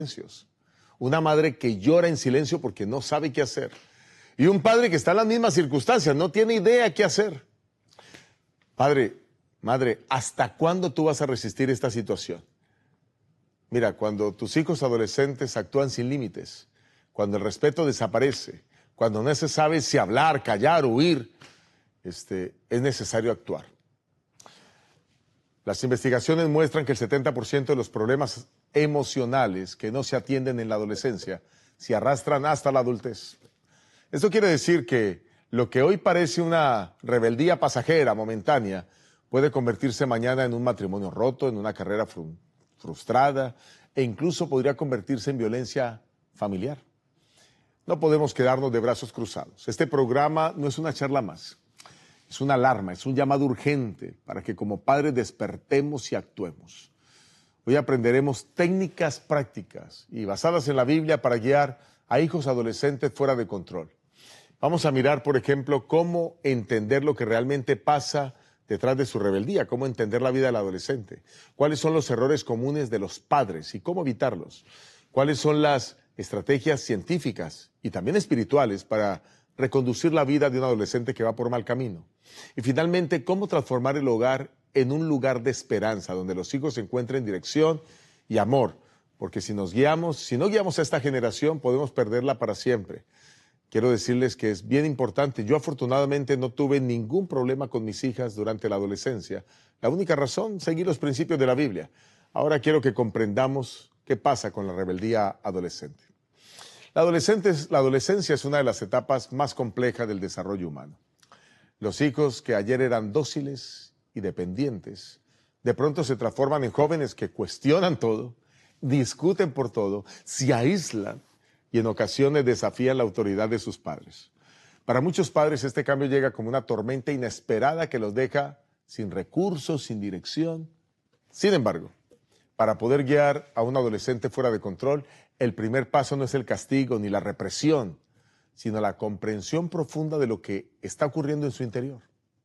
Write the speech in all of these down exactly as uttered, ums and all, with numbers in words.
silencios. Una madre que llora en silencio porque no sabe qué hacer. Y un padre que está en las mismas circunstancias, no tiene idea qué hacer. Padre, madre, ¿hasta cuándo tú vas a resistir esta situación? Mira, cuando tus hijos adolescentes actúan sin límites, cuando el respeto desaparece, cuando no se sabe si hablar, callar, huir, este, es necesario actuar. Las investigaciones muestran que el setenta por ciento de los problemas emocionales que no se atienden en la adolescencia se arrastran hasta la adultez. Esto quiere decir que lo que hoy parece una rebeldía pasajera, momentánea, puede convertirse mañana en un matrimonio roto, en una carrera fru- frustrada e incluso podría convertirse en violencia familiar. No podemos quedarnos de brazos cruzados. Este programa no es una charla más. Es una alarma, es un llamado urgente para que como padres despertemos y actuemos. Hoy aprenderemos técnicas prácticas y basadas en la Biblia para guiar a hijos adolescentes fuera de control. Vamos a mirar, por ejemplo, cómo entender lo que realmente pasa detrás de su rebeldía, cómo entender la vida del adolescente, cuáles son los errores comunes de los padres y cómo evitarlos, cuáles son las estrategias científicas y también espirituales para reconducir la vida de un adolescente que va por mal camino. Y finalmente, cómo transformar el hogar en un lugar de esperanza, donde los hijos encuentren dirección y amor, porque si nos guiamos, si no guiamos a esta generación, podemos perderla para siempre. Quiero decirles que es bien importante. Yo afortunadamente no tuve ningún problema con mis hijas durante la adolescencia. La única razón, seguir los principios de la Biblia. Ahora quiero que comprendamos qué pasa con la rebeldía adolescente. La, adolescente, la adolescencia es una de las etapas más complejas del desarrollo humano. Los hijos que ayer eran dóciles y dependientes, de pronto se transforman en jóvenes que cuestionan todo, discuten por todo, se aíslan y en ocasiones desafían la autoridad de sus padres. Para muchos padres este cambio llega como una tormenta inesperada que los deja sin recursos, sin dirección. Sin embargo, para poder guiar a un adolescente fuera de control, el primer paso no es el castigo ni la represión, sino la comprensión profunda de lo que está ocurriendo en su interior.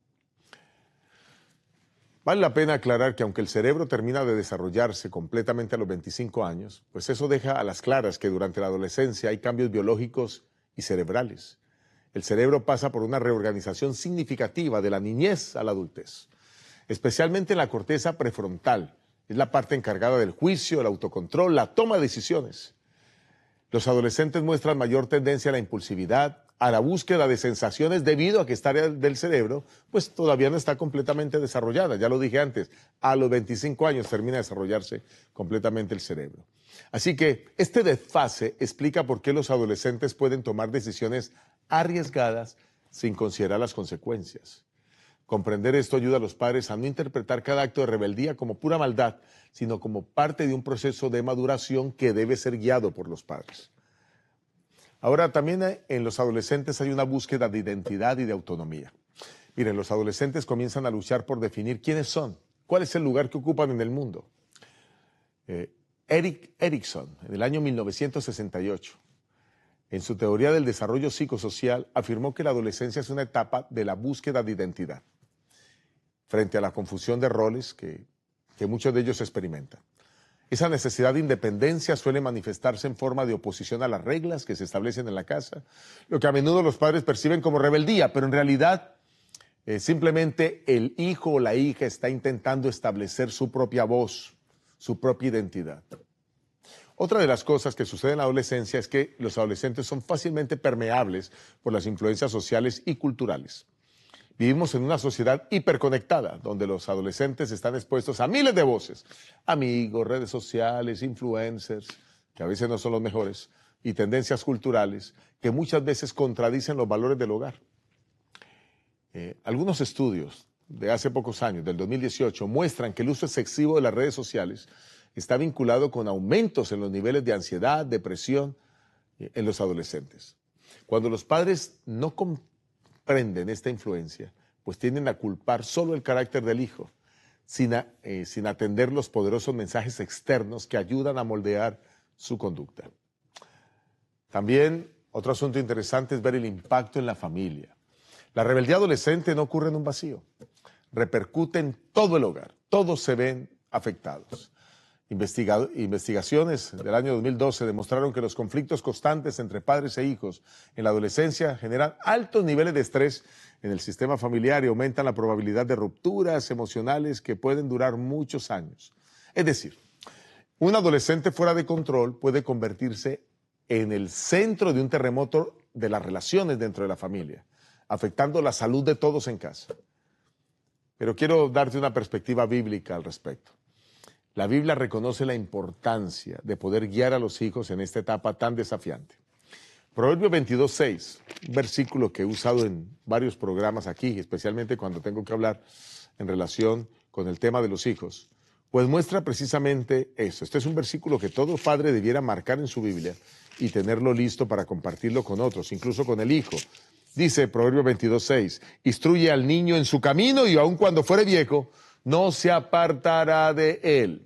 Vale la pena aclarar que aunque el cerebro termina de desarrollarse completamente a los veinticinco años, pues eso deja a las claras que durante la adolescencia hay cambios biológicos y cerebrales. El cerebro pasa por una reorganización significativa de la niñez a la adultez, especialmente en la corteza prefrontal. Es la parte encargada del juicio, el autocontrol, la toma de decisiones. Los adolescentes muestran mayor tendencia a la impulsividad, a la búsqueda de sensaciones debido a que esta área del cerebro pues todavía no está completamente desarrollada. Ya lo dije antes, a los veinticinco años termina de desarrollarse completamente el cerebro. Así que este desfase explica por qué los adolescentes pueden tomar decisiones arriesgadas sin considerar las consecuencias. Comprender esto ayuda a los padres a no interpretar cada acto de rebeldía como pura maldad, sino como parte de un proceso de maduración que debe ser guiado por los padres. Ahora, también en los adolescentes hay una búsqueda de identidad y de autonomía. Miren, los adolescentes comienzan a luchar por definir quiénes son, cuál es el lugar que ocupan en el mundo. Eh, Erik Erikson, en el año mil novecientos sesenta y ocho, en su teoría del desarrollo psicosocial, afirmó que la adolescencia es una etapa de la búsqueda de identidad, frente a la confusión de roles que, que muchos de ellos experimentan. Esa necesidad de independencia suele manifestarse en forma de oposición a las reglas que se establecen en la casa, lo que a menudo los padres perciben como rebeldía, pero en realidad eh, simplemente el hijo o la hija está intentando establecer su propia voz, su propia identidad. Otra de las cosas que sucede en la adolescencia es que los adolescentes son fácilmente permeables por las influencias sociales y culturales. Vivimos en una sociedad hiperconectada, donde los adolescentes están expuestos a miles de voces, amigos, redes sociales, influencers, que a veces no son los mejores, y tendencias culturales que muchas veces contradicen los valores del hogar. Eh, algunos estudios de hace pocos años, del dos mil dieciocho, muestran que el uso excesivo de las redes sociales está vinculado con aumentos en los niveles de ansiedad, depresión eh, en los adolescentes. Cuando los padres no comprenden Prenden esta influencia, pues tienden a culpar solo el carácter del hijo, sin, a, eh, sin atender los poderosos mensajes externos que ayudan a moldear su conducta. También otro asunto interesante es ver el impacto en la familia. La rebeldía adolescente no ocurre en un vacío, repercute en todo el hogar, todos se ven afectados. Investigado- investigaciones del año dos mil doce demostraron que los conflictos constantes entre padres e hijos en la adolescencia generan altos niveles de estrés en el sistema familiar y aumentan la probabilidad de rupturas emocionales que pueden durar muchos años. Es decir, un adolescente fuera de control puede convertirse en el centro de un terremoto de las relaciones dentro de la familia, afectando la salud de todos en casa. Pero quiero darte una perspectiva bíblica al respecto. La Biblia reconoce la importancia de poder guiar a los hijos en esta etapa tan desafiante. Proverbios veintidós, seis, un versículo que he usado en varios programas aquí, especialmente cuando tengo que hablar en relación con el tema de los hijos, pues muestra precisamente eso. Este es un versículo que todo padre debiera marcar en su Biblia y tenerlo listo para compartirlo con otros, incluso con el hijo. Dice Proverbios veintidós, seis, instruye al niño en su camino y aun cuando fuere viejo, no se apartará de él.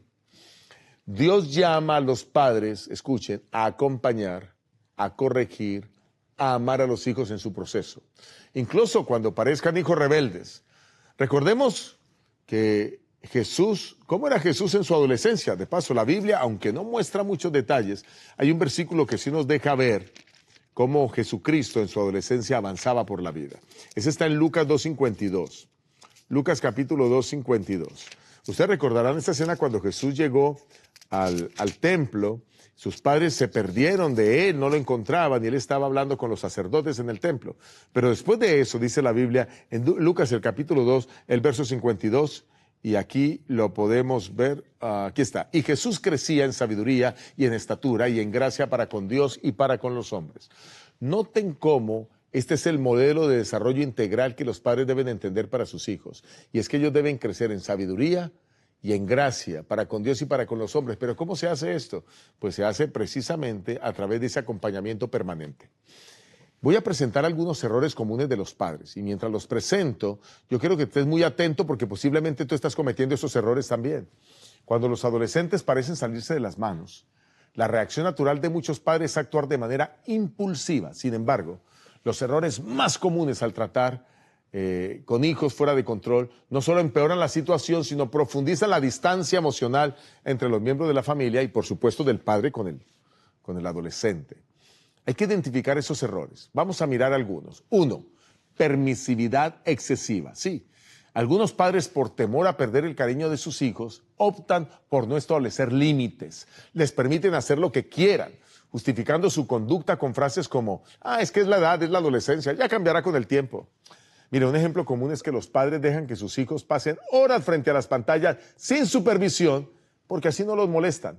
Dios llama a los padres, escuchen, a acompañar, a corregir, a amar a los hijos en su proceso. Incluso cuando parezcan hijos rebeldes. Recordemos que Jesús, ¿cómo era Jesús en su adolescencia? De paso, la Biblia, aunque no muestra muchos detalles, hay un versículo que sí nos deja ver cómo Jesucristo en su adolescencia avanzaba por la vida. Ese está en Lucas dos, cincuenta y dos. Lucas capítulo dos, cincuenta y dos. Ustedes recordarán esta escena cuando Jesús llegó al, al templo, sus padres se perdieron de él, no lo encontraban y él estaba hablando con los sacerdotes en el templo. Pero después de eso, dice la Biblia, en Lucas el capítulo dos, el verso cincuenta y dos, y aquí lo podemos ver, uh, aquí está. Y Jesús crecía en sabiduría y en estatura y en gracia para con Dios y para con los hombres. Noten cómo este es el modelo de desarrollo integral que los padres deben entender para sus hijos. Y es que ellos deben crecer en sabiduría y en gracia para con Dios y para con los hombres. ¿Pero cómo se hace esto? Pues se hace precisamente a través de ese acompañamiento permanente. Voy a presentar algunos errores comunes de los padres y mientras los presento, yo quiero que estés muy atento porque posiblemente tú estás cometiendo esos errores también. Cuando los adolescentes parecen salirse de las manos, la reacción natural de muchos padres es actuar de manera impulsiva. Sin embargo, los errores más comunes al tratar eh, con hijos fuera de control no solo empeoran la situación, sino profundizan la distancia emocional entre los miembros de la familia y, por supuesto, del padre con el, con el adolescente. Hay que identificar esos errores. Vamos a mirar algunos. Uno, permisividad excesiva. Sí, algunos padres, por temor a perder el cariño de sus hijos, optan por no establecer límites. Les permiten hacer lo que quieran, justificando su conducta con frases como, ah, es que es la edad, es la adolescencia, ya cambiará con el tiempo. Mira, un ejemplo común es que los padres dejan que sus hijos pasen horas frente a las pantallas sin supervisión, porque así no los molestan.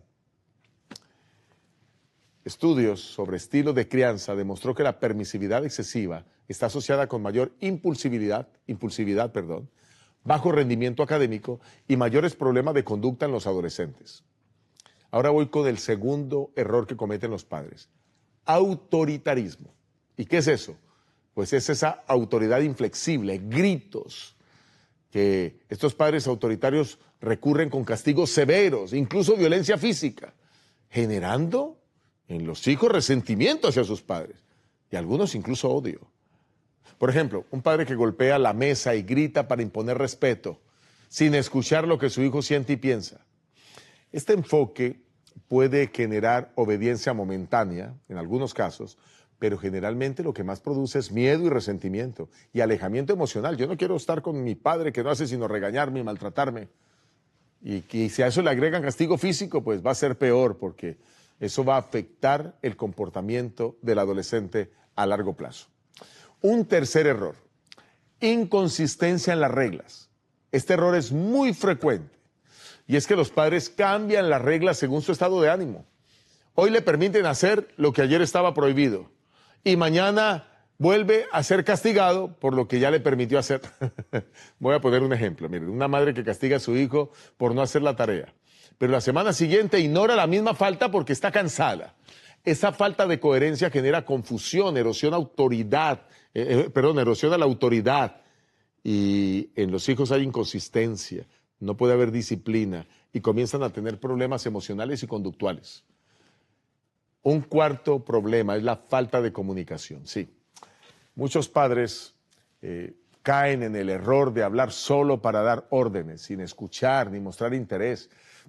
Estudios sobre estilos de crianza demostró que la permisividad excesiva está asociada con mayor impulsividad, impulsividad, perdón, bajo rendimiento académico y mayores problemas de conducta en los adolescentes. Ahora voy con el segundo error que cometen los padres. Autoritarismo. ¿Y qué es eso? Pues es esa autoridad inflexible, gritos, que estos padres autoritarios recurren con castigos severos, incluso violencia física, generando en los hijos resentimiento hacia sus padres y algunos incluso odio. Por ejemplo, un padre que golpea la mesa y grita para imponer respeto sin escuchar lo que su hijo siente y piensa. Este enfoque puede generar obediencia momentánea en algunos casos, pero generalmente lo que más produce es miedo y resentimiento y alejamiento emocional. Yo no quiero estar con mi padre que no hace sino regañarme y maltratarme. Y, y si a eso le agregan castigo físico, pues va a ser peor porque eso va a afectar el comportamiento del adolescente a largo plazo. Un tercer error, inconsistencia en las reglas. Este error es muy frecuente y es que los padres cambian las reglas según su estado de ánimo. Hoy le permiten hacer lo que ayer estaba prohibido y mañana vuelve a ser castigado por lo que ya le permitió hacer. Voy a poner un ejemplo. Miren, una madre que castiga a su hijo por no hacer la tarea, pero la semana siguiente ignora la misma falta porque está cansada. Esa falta de coherencia genera confusión, erosiona autoridad, eh, eh, perdón, erosiona la autoridad. Y en los hijos hay inconsistencia, no puede haber disciplina y comienzan a tener problemas emocionales y conductuales. Un cuarto problema es la falta de comunicación. Sí, muchos padres eh, caen en el error de hablar solo para dar órdenes, sin escuchar ni mostrar interés.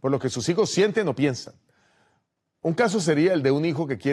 por lo que sus hijos sienten o piensan. Un caso sería el de un hijo que quiere